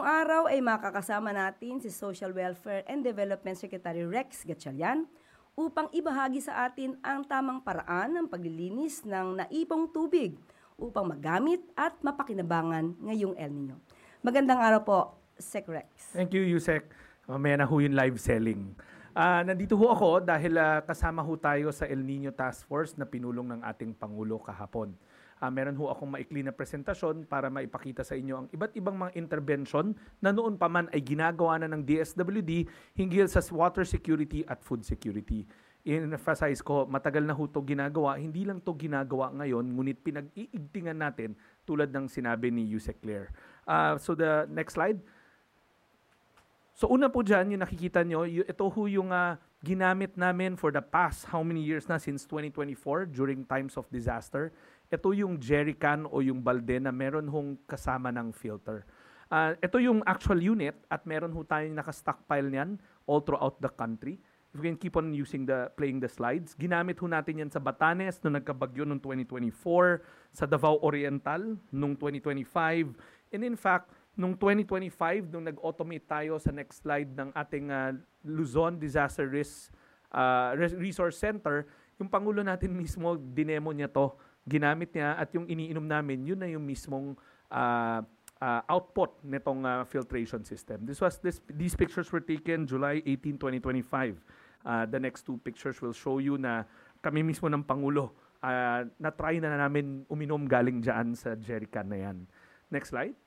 Ngayong araw ay makakasama natin si Social Welfare and Development Secretary Rex Gatchalian upang ibahagi sa atin ang tamang paraan ng paglilinis ng naipong tubig upang magamit at mapakinabangan ngayong El Nino. Magandang araw po, Sec Rex. Thank you, Yusek. Mamaya na ho yung live selling. Nandito ho ako dahil kasama ho tayo sa El Nino Task Force na pinulong ng ating Pangulo kahapon. Meron ho akong maikli na presentasyon para maipakita sa inyo ang iba't ibang mga intervention na noon pa man ay ginagawa na ng DSWD hinggil sa water security at food security. I-emphasize ko, matagal na ho ito ginagawa, hindi lang ito ginagawa ngayon, ngunit pinag-iigtingan natin tulad ng sinabi ni Yusek Claire. So the next slide. So una po dyan, yung nakikita nyo, ito ho yung ginamit namin for the past how many years na since 2024 during times of disaster. Ito yung jerrycan o yung balde na meron hong kasama ng filter. Ito yung actual unit at meron ho tayong naka-stockpile niyan all throughout the country. If we can keep on playing the slides. Ginamit ho natin yan sa Batanes nung nagkabagyo noong 2024, sa Davao Oriental noong 2025, and in fact, noong 2025, nung nag-automate tayo sa next slide ng ating Luzon Disaster Resource Center, yung Pangulo natin mismo, dinemo niya to, ginamit niya, at yung iniinom namin, yun na yung mismong output nitong filtration system. These pictures were taken July 18, 2025. The next two pictures will show you na kami mismo ng Pangulo, na-try na namin uminom galing dyan sa jerrycan na yan. Next slide.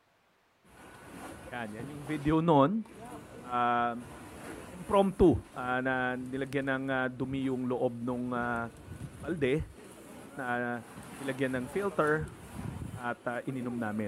Yan yung video noon. Impromptu na nilagyan ng dumi yung loob ng balde, na nilagyan ng filter at ininom namin.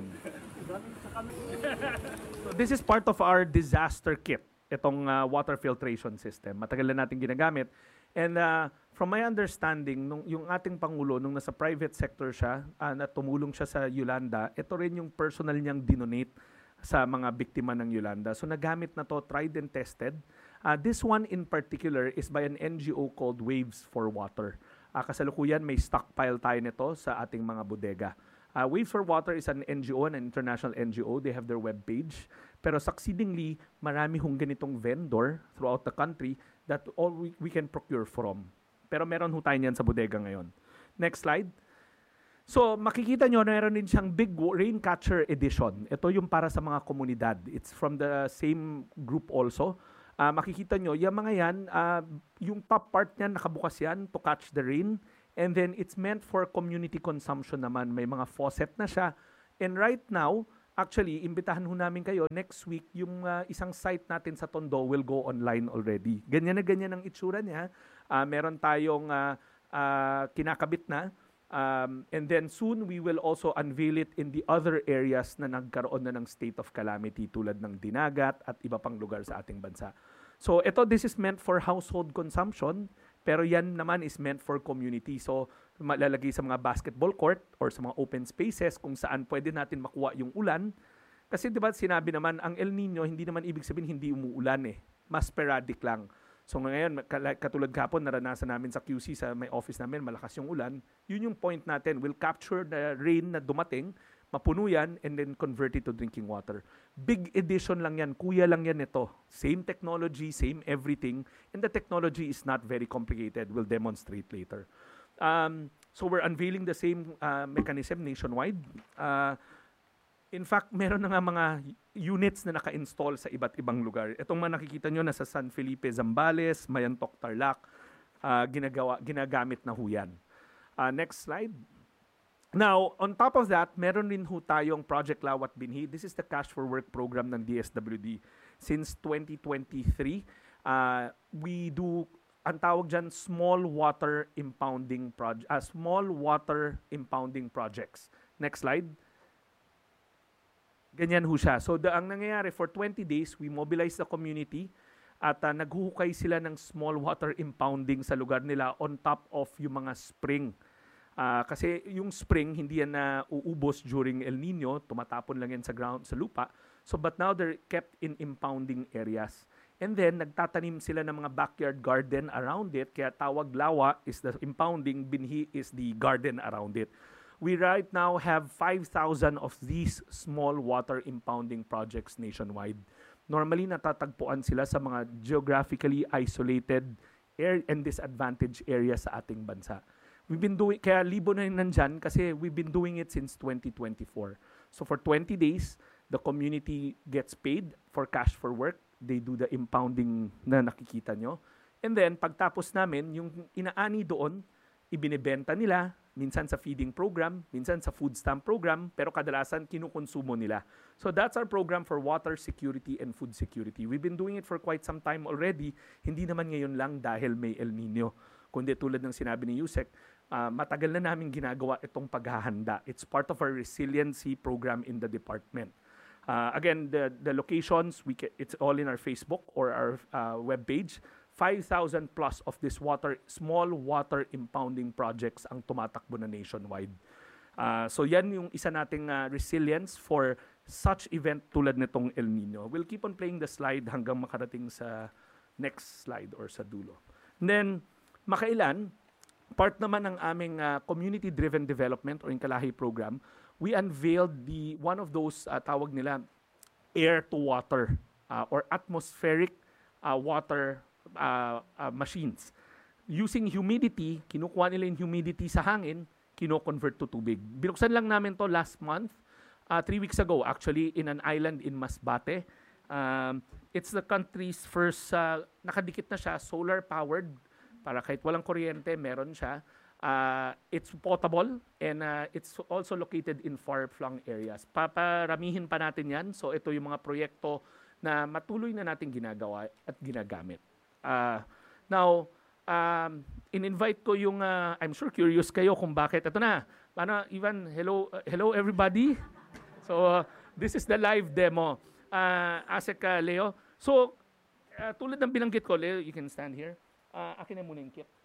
So this is part of our disaster kit, itong water filtration system. Matagal na natin ginagamit. And from my understanding, yung ating Pangulo, nung nasa private sector siya, na tumulong siya sa Yolanda, ito rin yung personal niyang dinonate sa mga biktima ng Yolanda. So nagamit na to, tried and tested. This one in particular is by an NGO called Waves for Water. Kasalukuyan may stockpile tayo nito sa ating mga bodega. Waves for Water is an NGO, an international NGO. They have their webpage. Pero succeedingly, marami hong ganitong vendor throughout the country that all we can procure from. Pero meron ho tayo niyan sa bodega ngayon. Next slide. So makikita nyo, meron din siyang Big Rain Catcher Edition. Ito yung para sa mga komunidad. It's from the same group also. Makikita nyo, yung mga yan, yung top part niyan, nakabukas yan to catch the rain. And then it's meant for community consumption naman. May mga faucet na siya. And right now, actually, imbitahan ho namin kayo, next week, yung isang site natin sa Tondo will go online already. Ganyan na ganyan ang itsura niya. Meron tayong kinakabit na. And then soon, we will also unveil it in the other areas na nagkaroon na ng state of calamity tulad ng Dinagat at iba pang lugar sa ating bansa. So this is meant for household consumption, pero yan naman is meant for community. So malalagay sa mga basketball court or sa mga open spaces kung saan pwede natin makuha yung ulan. Kasi diba sinabi naman, ang El Nino, hindi naman ibig sabihin hindi umuulan eh. Mas sporadic lang. So ngayon, katulad kahapon, naranasan namin sa QC, sa may office namin, malakas yung ulan. Yun yung point natin. We'll capture the rain na dumating, mapuno yan, and then convert it to drinking water. Big edition lang yan. Kuya lang yan ito. Same technology, same everything. And the technology is not very complicated. We'll demonstrate later. So we're unveiling the same mechanism nationwide. In fact, meron na nga mga units na naka-install sa iba't ibang lugar. Itong mga nakikita nyo nasa San Felipe, Zambales, Mayantok, Tarlac, ginagamit na ho yan. Next slide. Now, on top of that, meron rin ho tayong Project Lawat Binhi. This is the Cash for Work program ng DSWD. Since 2023, we do, ang tawag dyan, small water impounding projects. Next slide. Ganyan ho siya. So ang nangyayari, for 20 days, we mobilize the community at naghuhukay sila ng small water impounding sa lugar nila on top of yung mga spring. Kasi yung spring, hindi yan na uubos during El Nino, tumatapon lang yan sa ground, sa lupa. So but now they're kept in impounding areas. And then, nagtatanim sila ng mga backyard garden around it, kaya tawag lawa is the impounding, binhi is the garden around it. we right now have 5,000 of these small water impounding projects nationwide. Normally, natatagpuan sila sa mga geographically isolated and disadvantaged areas sa ating bansa. We've been doing, kaya libo na yun nandyan kasi we've been doing it since 2024. So for 20 days, the community gets paid for cash for work. They do the impounding na nakikita nyo. And then, pagtapos namin, yung inaani doon, ibinebenta nila, minsan sa feeding program, minsan sa food stamp program, pero kadalasan kinukonsumo nila. So that's our program for water security and food security. We've been doing it for quite some time already, hindi naman ngayon lang dahil may El Nino. Kundi tulad ng sinabi ni Yusek, matagal na namin ginagawa itong paghahanda. It's part of our resiliency program in the department. Again, the locations, it's all in our Facebook or our webpage. 5,000 plus of this small water impounding projects ang tumatakbo na nationwide. So yan yung isa nating resilience for such event tulad nitong El Nino. We'll keep on playing the slide hanggang makarating sa next slide or sa dulo. And then, makailan, part naman ng aming community-driven development or Inkalahi program, we unveiled one of those tawag nila air-to-water or atmospheric water machines. Using humidity, kinukuha nila yung humidity sa hangin, kino-convert to tubig. Binuksan lang namin to last month, 3 weeks ago actually, in an island in Masbate. It's the country's first, nakadikit na siya, solar-powered, para kahit walang kuryente, meron siya. It's potable and it's also located in far-flung areas. Paparamihin pa natin yan. So ito yung mga proyekto na matuloy na natin ginagawa at ginagamit. Now, in-invite ko yung, I'm sure curious kayo kung bakit. Ito na, Ivan, hello everybody. So, this is the live demo. Asek Leo. So, tulad ng binanggit ko, Leo, you can stand here. Akin na muna yung kit.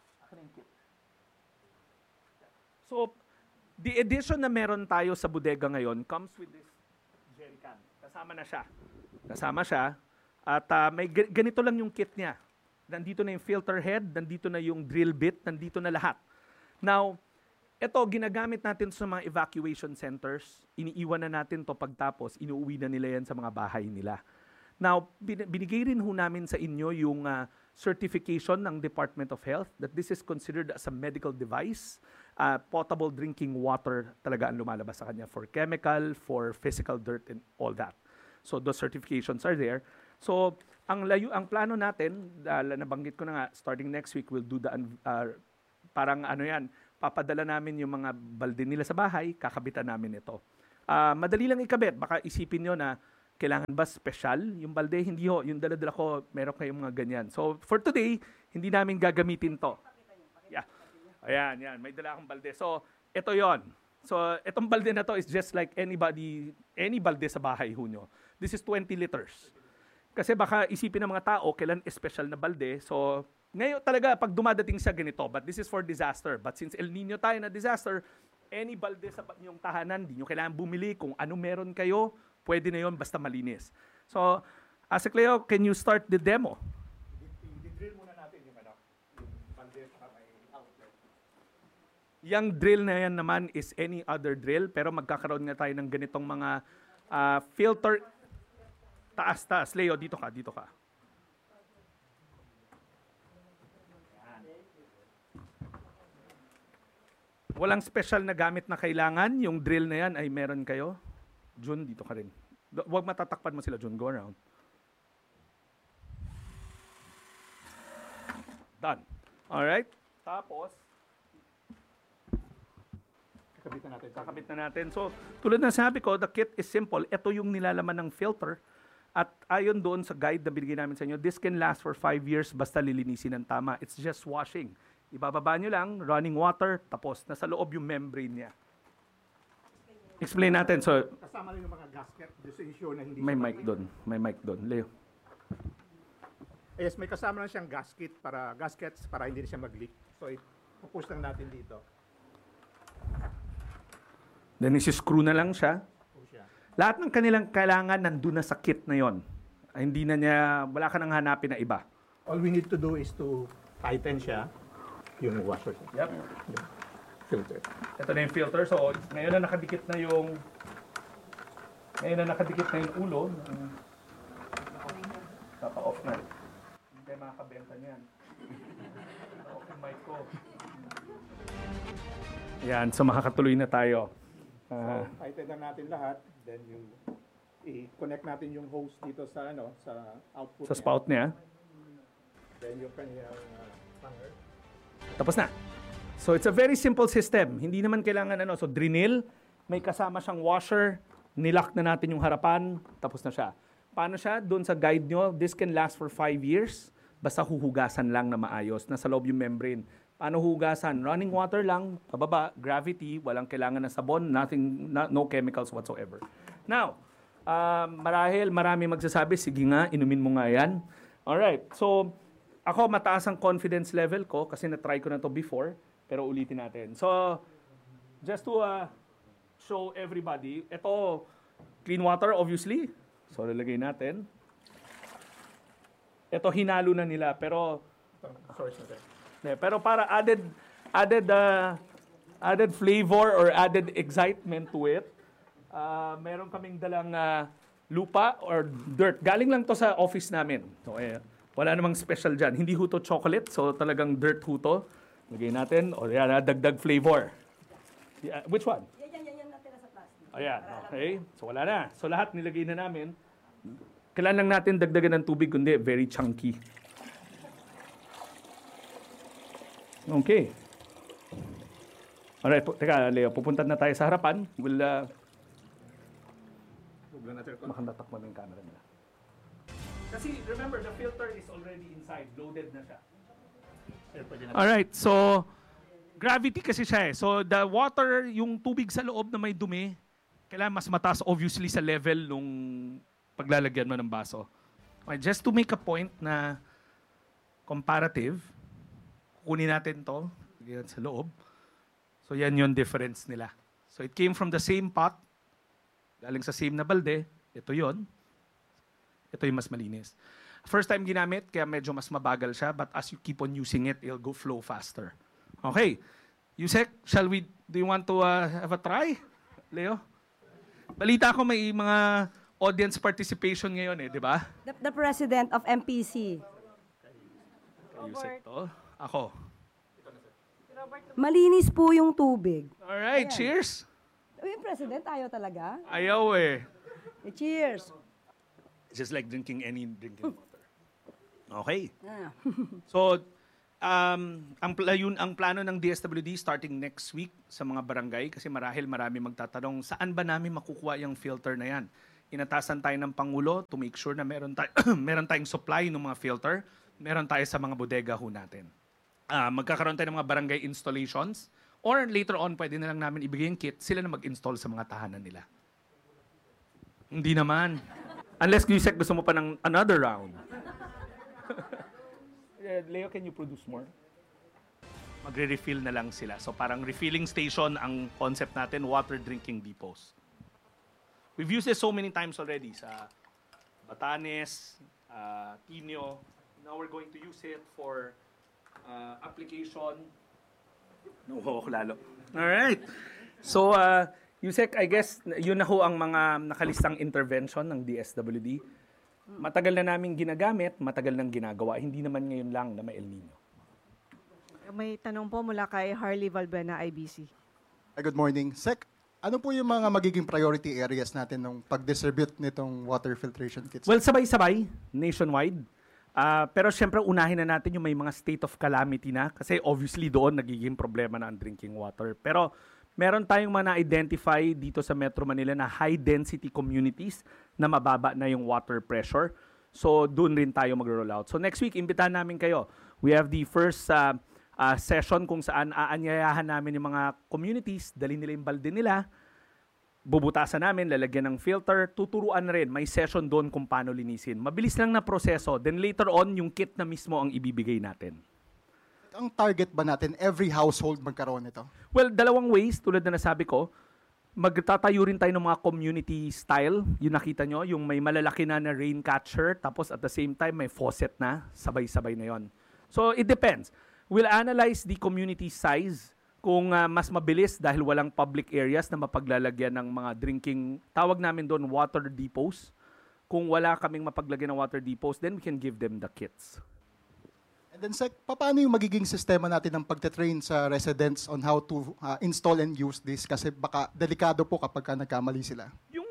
So, the edition na meron tayo sa bodega ngayon comes with this jerrycan. Kasama siya. At may ganito lang yung kit niya. Nandito na yung filter head, nandito na yung drill bit, nandito na lahat. Now, ito, ginagamit natin sa mga evacuation centers. Iniiwan na natin to pagtapos, inuuwi na nila yan sa mga bahay nila. Now, binigay rin ho namin sa inyo yung certification ng Department of Health that this is considered as a medical device. Potable drinking water talaga ang lumalabas sa kanya for chemical, for physical dirt, and all that. So, those certifications are there. So, ang plano natin, nabanggit ko na nga, starting next week, we'll do parang papadala namin yung mga balde nila sa bahay, kakabitan namin ito. Madali lang ikabit, baka isipin nyo na, kailangan ba special yung balde? Hindi ho, yung dala-dala ko, meron kayong mga ganyan. So, for today, hindi namin gagamitin to. Yeah. Ayan, may dala akong balde. So, ito yon. So, itong balde na to is just like any balde sa bahay ho nyo. This is 20 liters. Kasi baka isipin ng mga tao, kailan special na balde. So, ngayon talaga, pag dumadating siya ganito, but this is for disaster. But since El Nino tayo na disaster, any balde sa inyong tahanan, di nyo kailangan bumili. Kung ano meron kayo, pwede na yon basta malinis. So, Asek Leo, can you start the demo? I-drill muna natin yung balde para may outlet. Yung drill na yan naman is any other drill, pero magkakaroon nga tayo ng ganitong mga filter. Taas. Leo, dito ka. Walang special na gamit na kailangan. Yung drill na yan ay meron kayo. Jun, dito ka rin. Huwag matatakpan mo sila, Jun. Go around. Done. Alright. Tapos, kakabit na natin. So, tulad na sabi ko, the kit is simple. Ito yung nilalaman ng filter. At ayon doon sa guide na binigay namin sa inyo, this can last for 5 years basta lilinisin ng tama. It's just washing. Ibababa nyo lang, running water, tapos nasa loob yung membrane niya. Explain natin. So, kasama rin yung mga gasket just to ensure na hindi may mic doon. Leo. Yes, may kasama lang siyang gaskets para hindi siya mag-leak. So, pupush lang natin dito. Then isi-screw na lang siya. Push siya. Lahat ng kanilang kailangan nandun na sa kit na yon. Hindi na niya, wala ka nang hanapin na iba. All we need to do is to tighten siya, yung washer. Yep. filter. Ito na yung filter. So, ngayon na nakadikit na yung ulo. Papa-off na. Hindi makakabenta niyan. Off yung mic ko. Yan, so makakatuloy na tayo. Tighten na natin lahat, then yung i-connect natin yung hose dito sa sa output Sa spout niya. Then yung kanyang hanger. Tapos na. So it's a very simple system. Hindi naman kailangan So drinil, may kasama siyang washer, nilock na natin yung harapan, tapos na siya. Paano siya? Doon sa guide nyo, this can last for 5 years. Basta huhugasan lang na maayos. Nasa loob yung membrane. Paano hugasan? Running water lang, pababa, gravity, walang kailangan ng sabon, no chemicals whatsoever. Now, marami magsasabi, sige nga, inumin mo nga yan. Alright, so ako mataas ang confidence level ko kasi na-try ko na to before, pero ulitin natin. So, just to show everybody, ito, clean water obviously. So, lalagay natin. Ito, hinalo na nila, pero Source natin. pero para added flavor or added excitement to it, meron kaming dalang lupa or dirt. Galing lang to sa office namin. So, wala namang special dyan. Hindi ho to chocolate, so talagang dirt ho to. Lagay natin, o yan, dagdag flavor. Yeah, which one? Yan natira sa plastic. Ayan, okay. So wala na. So lahat nilagay na namin. Kailan lang natin dagdagan ng tubig, kundi very chunky. Okay. Alright, teka, Leo, pupunta na tayo sa harapan. We'll, makanatakman ng camera nila. Kasi remember, the filter is already inside. Loaded na siya. Alright, so gravity kasi siya eh. So the water, yung tubig sa loob na may dumi, kailangan mas mataas obviously sa level nung paglalagyan mo ng baso. Okay, just to make a point na comparative, kunin natin to, yan sa loob. So yan yung difference nila. So it came from the same pot, galing sa same na balde, ito yon. Ito yung mas malinis. First time ginamit, kaya medyo mas mabagal siya, but as you keep on using it, it'll go flow faster. Okay. Yusek, do you want to have a try? Leo? Balita ko may mga audience participation ngayon di ba? The president of MPC. Yusek to. Ako. Malinis po yung tubig. Alright, Ayan. cheers. Yung president, ayaw talaga. Ayaw Cheers. Just like drinking any drinking water. Okay. Ah. So, ang plano ng DSWD starting next week sa mga barangay, kasi marami magtatanong, saan ba namin makukuha yung filter na yan? Inatasan tayo ng Pangulo to make sure na meron tayong supply ng mga filter, meron tayo sa mga bodega ho natin. Magkakaroon tayo ng mga barangay installations, or later on, pwede na lang namin ibigay yung kit, sila na mag-install sa mga tahanan nila. Hindi naman. Unless, Yusek, gusto mo pa ng another round. Leo, can you produce more? Magre-refill na lang sila. So parang refilling station ang concept natin, water drinking depots. We've used it so many times already sa Batanes, Tinio. Now we're going to use it for application. No, lalo. Alright. So, Yusek, I guess yun na ho ang mga nakalistang intervention ng DSWD. Matagal na namin ginagamit, matagal nang ginagawa. Hindi naman ngayon lang na may El Nino. May tanong po mula kay Harley Valbuena, IBC. Good morning. Sec, ano po yung mga magiging priority areas natin ng pag-distribute nitong water filtration kits? Well, sabay-sabay, nationwide. Pero syempre, unahin na natin yung may mga state of calamity na. Kasi obviously doon nagiging problema na ang drinking water. Pero meron tayong mga na-identify dito sa Metro Manila na high-density communities na mababa na yung water pressure. So, doon rin tayo mag-roll out. So, next week, imbitahan namin kayo. We have the first session kung saan aanyayahan namin yung mga communities, dali nila yung balde nila, bubutasan namin, lalagyan ng filter, tuturuan rin. May session doon kung paano linisin. Mabilis lang na proseso. Then later on, yung kit na mismo ang ibibigay natin. Ang target ba natin, every household magkaroon nito? Well, dalawang ways, tulad na nasabi ko, magtatayo rin tayo ng mga community style. Yung nakita nyo, yung may malalaki na rain catcher, tapos at the same time may faucet na, sabay-sabay na yon. So, it depends. We'll analyze the community size Kung mas mabilis dahil walang public areas na mapaglalagyan ng mga drinking, tawag namin doon water depots. Kung wala kaming mapaglagyan ng water depots, then we can give them the kits. And then, Sec, paano yung magiging sistema natin ng pagte-train sa residents on how to install and use this? Kasi baka delikado po kapag nagkamali sila. Yung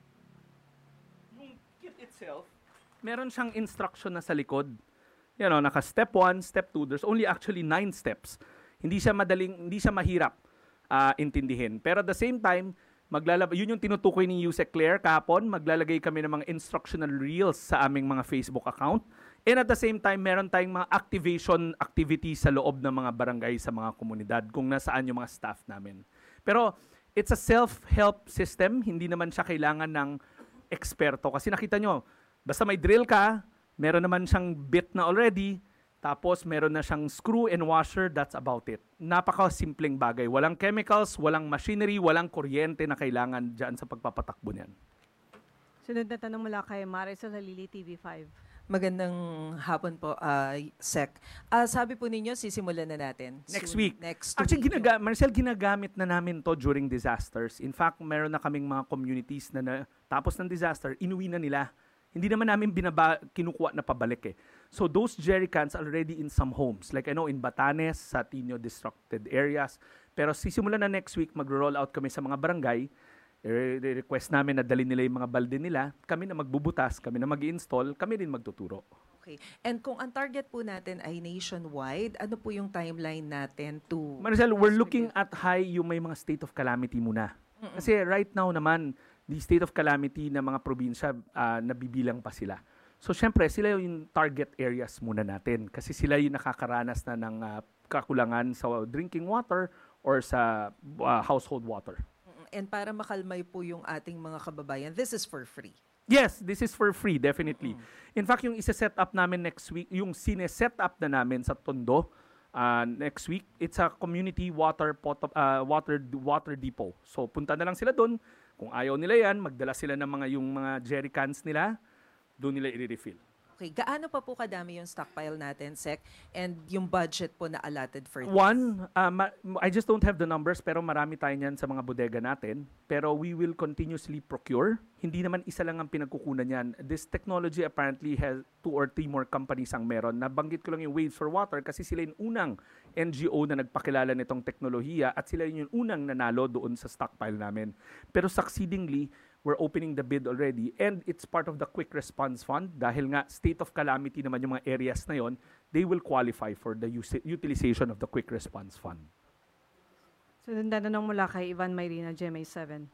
kit itself, meron siyang instruction na sa likod. You know, naka step 1, step 2, there's only actually 9 steps. Hindi siya mahirap intindihin. Pero at the same time, yun yung tinutukoy ni Yusek Claire kahapon, maglalagay kami ng mga instructional reels sa aming mga Facebook account. And at the same time, meron tayong mga activation activities sa loob ng mga barangay sa mga komunidad kung nasaan yung mga staff namin. Pero it's a self-help system, hindi naman siya kailangan ng eksperto. Kasi nakita nyo, basta may drill ka, meron naman siyang bit na already, tapos meron na siyang screw and washer, that's about it. Napaka-simpleng bagay. Walang chemicals, walang machinery, walang kuryente na kailangan dyan sa pagpapatakbo niyan. Sunod na tanong mula kay Marisol Halili, TV5. Magandang hapon po, Sec. Sabi po ninyo, sisimulan na natin. Next soon. week. Next Actually, week. Marcel, ginagamit na namin to during disasters. In fact, meron na kaming mga communities na tapos ng disaster, inuwi na nila. Hindi naman namin kinukuha na pabalik eh. So those jerry cans are already in some homes. Like I know in Batanes, sa Tino disrupted areas. Pero sisimulan na next week, mag-roll out kami sa mga barangay. Request namin na dalhin nila yung mga balde nila. Kami na magbubutas, kami na mag-install, kami din magtuturo. Okay. And kung ang target po natin ay nationwide, ano po yung timeline natin to... Marcel, we're looking at yung may mga state of calamity muna. Kasi right now naman, the state of calamity na mga probinsya, nabibilang pa sila. So syempre, sila yung target areas muna natin. Kasi sila yung nakakaranas na ng kakulangan sa drinking water or sa household water. And para makalmay po yung ating mga kababayan, this is for free. Yes, this is for free, definitely. In fact, yung isa-set up namin next week, yung sine-set up na namin sa Tondo next week, it's a community water depot. So punta na lang sila doon. Kung ayaw nila yan, magdala sila ng yung mga jerry cans nila, doon nila i-refill. Okay, gaano pa po kadami yung stockpile natin, Sec? And yung budget po na allotted for this? One, I just don't have the numbers, pero marami tayo niyan sa mga bodega natin. Pero we will continuously procure. Hindi naman isa lang ang pinagkukunan niyan. This technology apparently has 2 or 3 more companies ang meron. Nabanggit ko lang yung Waves for Water kasi sila yung unang NGO na nagpakilala nitong teknolohiya at sila yung unang nanalo doon sa stockpile namin. Pero succeedingly, we're opening the bid already and it's part of the Quick Response Fund dahil nga state of calamity naman yung mga areas na yon, they will qualify for the utilization of the Quick Response Fund. Sunod na tanong mula kay Ivan Mayrina, GMA7.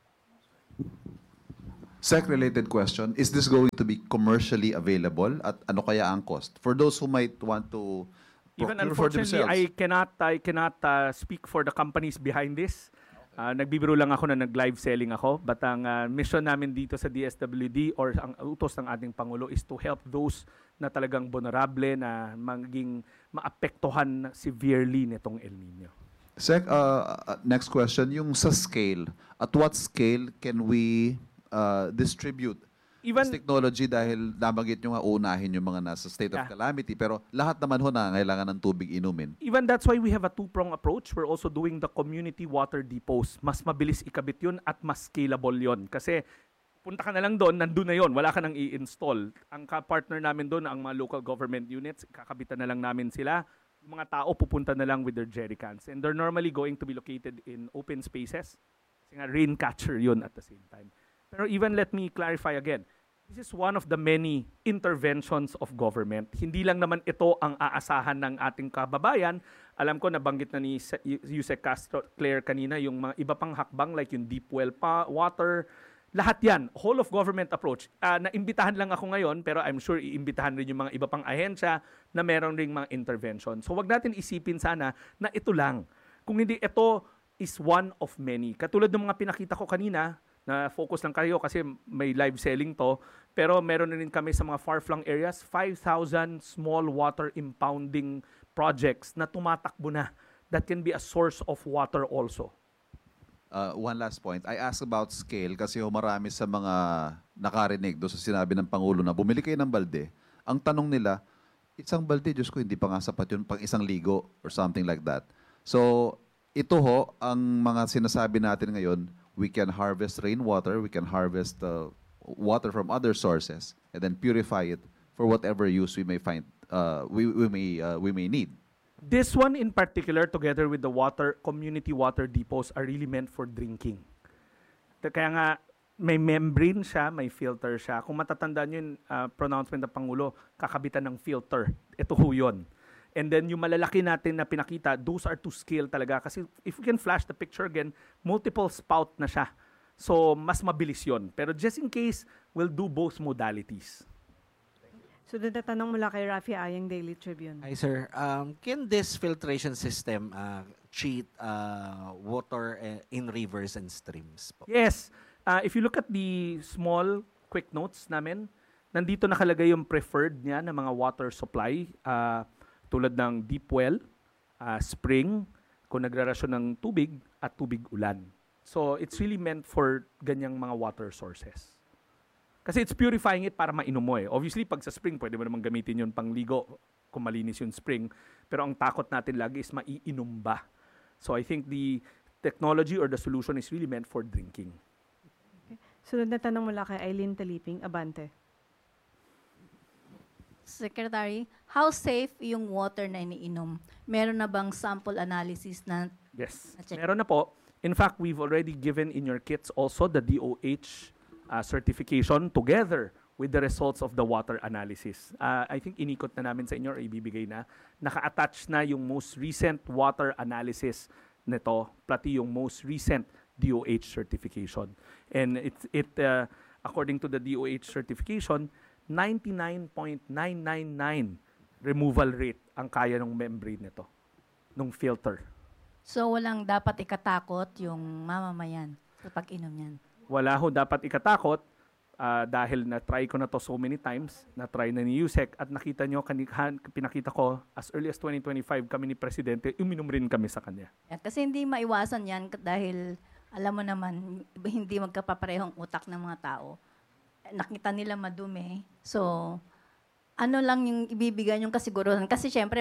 Sec-related question, is this going to be commercially available at ano kaya ang cost? For those who might want to Even procure for unfortunately, themselves. I cannot speak for the companies behind this. Nagbibiro lang ako na nag-live selling ako. But ang mission namin dito sa DSWD or ang utos ng ating Pangulo is to help those na talagang vulnerable na maging maapektuhan severely nitong El Nino. Sec, next question, yung sa scale. At what scale can we distribute this technology dahil nabanggit nyo nga uunahin yung mga nasa state of calamity pero lahat naman ho na kailangan ng tubig inumin. Even that's why we have a two-prong approach. We're also doing the community water depots. Mas mabilis ikabit yun at mas scalable yun. Kasi punta ka na lang doon, nandun na yun, wala ka nang i-install. Ang ka-partner namin doon, ang mga local government units, kakabitan na lang namin sila. Yung mga tao pupunta na lang with their jerry cans. And they're normally going to be located in open spaces. Kasi nga rain catcher yun at the same time. Pero even let me clarify again, this is one of the many interventions of government. Hindi lang naman ito ang aasahan ng ating kababayan. Alam ko, nabanggit na ni Yusek Claire kanina, yung mga iba pang hakbang like yung deep well water. Lahat yan, whole of government approach. Naimbitahan lang ako ngayon, pero I'm sure iimbitahan rin yung mga iba pang ahensya na meron ring mga intervention. So wag natin isipin sana na ito lang. Kung hindi, ito is one of many. Katulad ng mga pinakita ko kanina, na focus lang kayo kasi may live selling to, pero meron na rin kami sa mga far-flung areas, 5,000 small water impounding projects na tumatakbo na. That can be a source of water also. One last point. I asked about scale kasi marami sa mga nakarinig doon sa sinabi ng Pangulo na bumili kayo ng balde. Ang tanong nila, isang balde, Diyos ko, hindi pa nga sapat yun pang isang ligo or something like that. So, ito ho, ang mga sinasabi natin ngayon, we can harvest rainwater, we can harvest water from other sources, and then purify it for whatever use we may find, we may need. This one in particular, together with the community water depots, are really meant for drinking. Kaya nga, may membrane siya, may filter siya. Kung matatandaan nyo yung pronouncement ng Pangulo, kakabitan ng filter. Ito ho yun. And then yung malalaki natin na pinakita, those are to scale talaga. Kasi if we can flash the picture again, multiple spout na siya. So, mas mabilis yun. Pero just in case, we'll do both modalities. Sunod na tanong mula kay Rafi Ayang, Daily Tribune. Hi, sir. Can this filtration system treat water in rivers and streams po? Yes. If you look at the small quick notes namin, nandito nakalagay yung preferred niya ng mga water supply, tulad ng deep well, spring, kung nagrarasyon ng tubig, at tubig ulan. So it's really meant for ganyang mga water sources. Kasi it's purifying it para mainom mo eh. Obviously, pag sa spring, pwede mo naman gamitin yun pang ligo kung malinis yung spring. Pero ang takot natin lagi is maiinom ba. So I think the technology or the solution is really meant for drinking. Sunod na tanong mula kay Eileen Taliping, Abante. Secretary, how safe yung water na iniinom? Meron na bang sample analysis na Yes, na-check? meron na po. In fact, we've already given in your kits also the DOH certification together with the results of the water analysis. I think inikot na namin sa inyo or ibibigay na. Naka-attach na yung most recent water analysis nito, pati yung most recent DOH certification. And according to the DOH certification, 99.999 removal rate ang kaya ng membrane nito, nung filter. So walang dapat ikatakot yung mamamayan sa pag-inom yan? Wala ho dapat ikatakot dahil na-try ko na to so many times, na-try na ni Yusek at nakita nyo, pinakita ko as early as 2025 kami ni Presidente, uminom rin kami sa kanya. Yan, kasi hindi maiwasan yan dahil alam mo naman, hindi magkapaparehong utak ng mga tao. Nakita nila madumi. So, ano lang yung ibibigay yung kasiguruhan? Kasi syempre,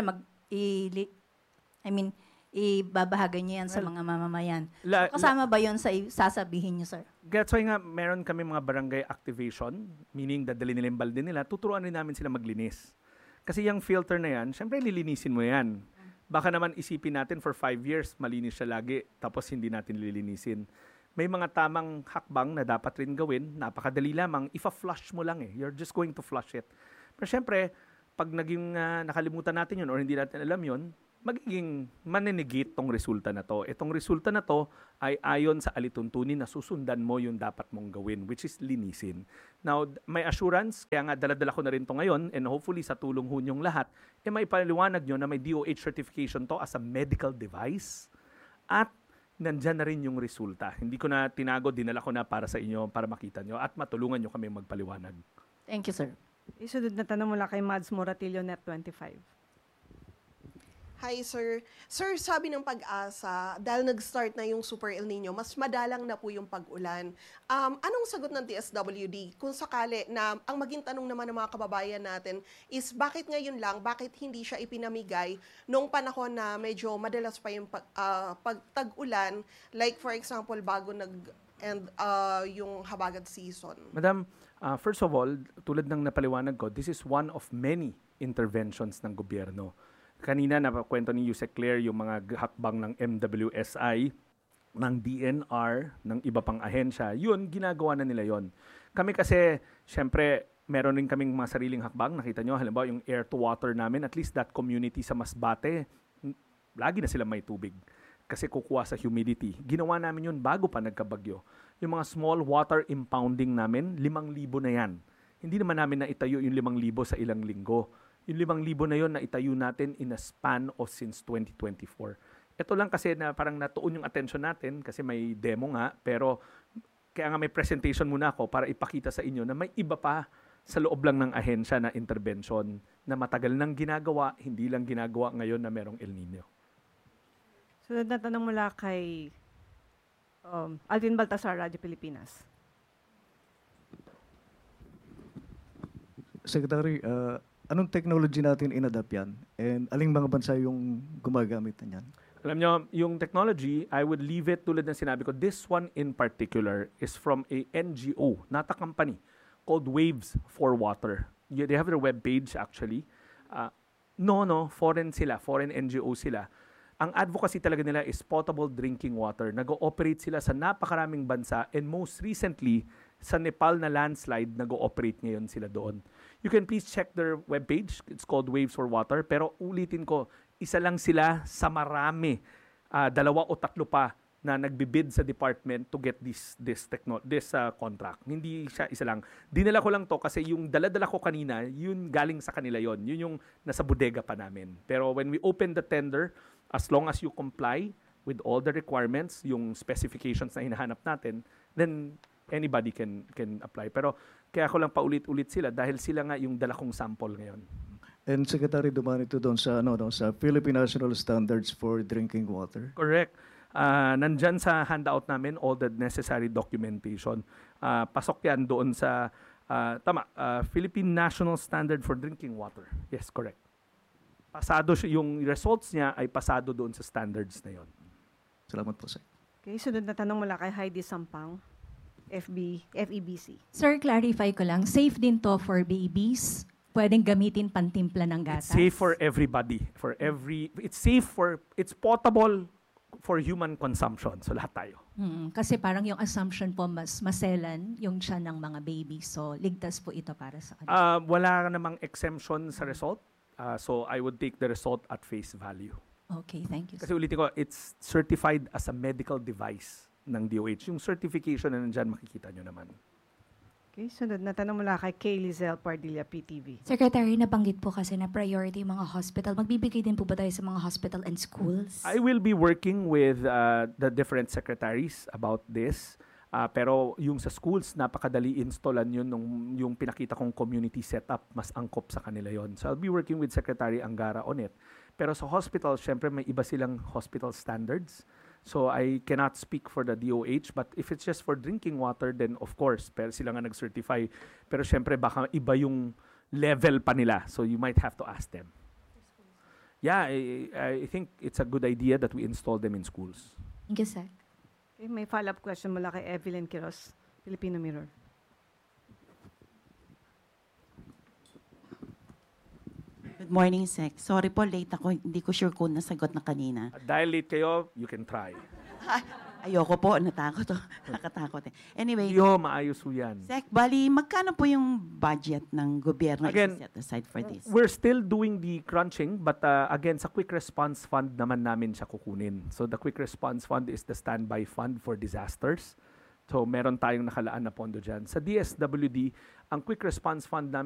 ibabahagi niyo yan sa mga mamamayan. So, kasama ba yun sa sasabihin niyo, sir? That's why nga meron kami mga barangay activation, meaning dadali nila yung balde nila, tuturuan rin namin sila maglinis. Kasi yung filter na yan, syempre lilinisin mo yan. Baka naman isipin natin for 5 years, malinis siya lagi, tapos hindi natin lilinisin. May mga tamang hakbang na dapat rin gawin, napakadali lamang, ifa-flush mo lang eh. You're just going to flush it. Pero syempre, pag naging nakalimutan natin yun or hindi natin alam yun, magiging manenegate tong resulta na to. Itong resulta na to ay ayon sa alituntunin na susundan mo yung dapat mong gawin, which is linisin. Now, may assurance, kaya nga daladala ko na rin to ngayon and hopefully sa tulong ho niyong lahat, may paliwanag nyo na may DOH certification to as a medical device at nandyan na rin yung resulta. Hindi ko na tinago, dinala ko na para sa inyo, para makita nyo at matulungan nyo kami magpaliwanag. Thank you, sir. Isunod na tanong mula kay Mads Moratillo, Net25. Hi, sir. Sir, sabi ng Pag-asa, dahil nag-start na yung Super El Nino, mas madalang na po yung pag-ulan. Anong sagot ng DSWD kung sakali na ang maging tanong naman ng mga kababayan natin is bakit ngayon lang, bakit hindi siya ipinamigay nung panahon na medyo madalas pa yung pagtag-ulan, like for example, bago nag-end yung habagat season? Madam, first of all, tulad ng napaliwanag ko, this is one of many interventions ng gobyerno. Kanina napakwento ni Yusek Claire yung mga hakbang ng MWSI, ng DNR, ng iba pang ahensya. Yun, ginagawa na nila yon. Kami kasi, syempre, meron rin kaming mga sariling hakbang. Nakita nyo, halimbawa yung air to water namin, at least that community sa Masbate, lagi na sila may tubig. Kasi kukuha sa humidity. Ginawa namin yun bago pa nagkabagyo. Yung mga small water impounding namin, 5,000 na yan. Hindi naman namin naitayo yung 5,000 sa ilang linggo. Yung 5,000 na yun na itayo natin in a span of since 2024. Ito lang kasi na parang natuon yung attention natin kasi may demo nga, pero kaya nga may presentation muna ako para ipakita sa inyo na may iba pa sa loob lang ng ahensya na intervention na matagal nang ginagawa, hindi lang ginagawa ngayon na merong El Nino. Sunod na tanong mula kay Alvin Baltasar, Radyo Pilipinas. Secretary, anong technology natin in-adapt yan? And aling mga bansa yung gumagamit na yan? Alam nyo, yung technology, I would leave it tulad ng sinabi ko. This one in particular is from a NGO, not a company, called Waves for Water. They have their webpage actually. Foreign sila, foreign NGO sila. Ang advocacy talaga nila is potable drinking water. Nag-ooperate sila sa napakaraming bansa and most recently, sa Nepal na landslide, nag-ooperate ngayon sila doon. You can please check their webpage. It's called Waves for Water. Pero ulitin ko, isa lang sila sa marami, 2 o 3 pa na nagbibid sa department to get this contract. Hindi siya isa lang. Dinala ko lang to kasi yung dala-dala ko kanina, yun galing sa kanila yon. Yun yung nasa bodega pa namin. Pero when we open the tender, as long as you comply with all the requirements, yung specifications na hinahanap natin, then anybody can apply. Pero kaya ko lang paulit-ulit sila dahil sila nga yung dala kong sample ngayon. And Secretary, dumani ito doon sa, sa Philippine National Standards for Drinking Water. Correct. Nandyan sa handout namin all the necessary documentation. Pasok yan doon sa, Philippine National Standard for Drinking Water. Yes, correct. Pasado yung results niya ay pasado doon sa standards na yon. Salamat po, Sec. Okay, sunod na tanong mula kay Heidi Sampang, FEBC. Sir, clarify ko lang, safe din to for babies? Pwedeng gamitin pantimpla ng gatas? It's safe for everybody. It's potable for human consumption. So lahat tayo. Kasi parang yung assumption po mas maselan yung tiyan ng mga babies. So ligtas po ito para sa kanila. Wala namang exemption sa result. So I would take the result at face value. Okay, thank you. Kasi ulitin ko, it's certified as a medical device ng DOH. Yung certification na nandyan, makikita nyo naman. Okay, sunod na tanong mula kay Kay Lizelle Pardilla, PTV. Secretary, nabanggit po kasi na priority yung mga hospital. Magbibigay din po ba tayo sa mga hospital and schools? I will be working with the different secretaries about this. Pero yung sa schools, napakadali installan yun yung pinakita kong community setup, mas angkop sa kanila yon. So I'll be working with Secretary Angara on it. Pero sa hospital, syempre may iba silang hospital standards. So I cannot speak for the DOH, but if it's just for drinking water, then of course, pero sila nga nag-certify. Pero syempre baka iba yung level pa nila. So you might have to ask them. Yeah, I think it's a good idea that we install them in schools. Thank you, sir. Okay, may follow-up question mula kay Evelyn Quiroz, Filipino Mirror. Good morning, Sec. Sorry po, late ako. Hindi ko sure kung nasagot na kanina. Dahil late kayo, you can try. Ayoko po, natakot. Nakatakot eh. Anyway, maayos po yan. Sec, bali, magkano po yung budget ng gobyerno Again, set aside for this? We're still doing the crunching, but again, sa Quick Response Fund naman namin siya kukunin. So the Quick Response Fund is the standby fund for disasters. So meron tayong nakalaan na pondo dyan. Sa DSWD, ang Quick Response Fund namin